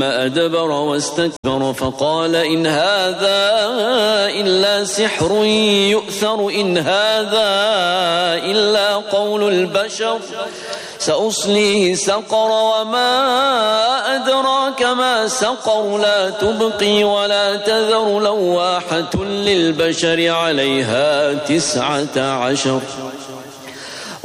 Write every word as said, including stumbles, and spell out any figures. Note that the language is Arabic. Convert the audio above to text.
أدبر واستكبر فقال إن هذا إلا سحر يؤثر إن هذا إلا قول البشر سأصليه سقر وما أدراك ما سقر لا تبقي ولا تذر لواحة للبشر عليها تسعة عشر